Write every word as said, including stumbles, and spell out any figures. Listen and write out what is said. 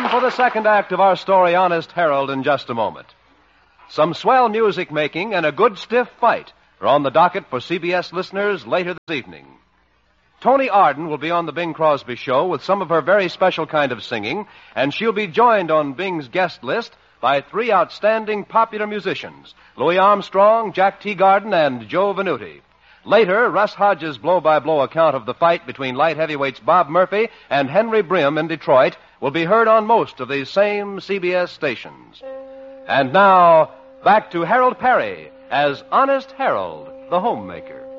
return for the second act of our story, Honest Harold, in just a moment. Some swell music making and a good stiff fight are on the docket for C B S listeners later this evening. Tony Arden will be on the Bing Crosby Show with some of her very special kind of singing, and she'll be joined on Bing's guest list by three outstanding popular musicians, Louis Armstrong, Jack Teagarden, and Joe Venuti. Later, Russ Hodges' blow-by-blow account of the fight between light heavyweights Bob Murphy and Henry Brim in Detroit will be heard on most of these same C B S stations. And now, back to Harold Perry as Honest Harold, the homemaker.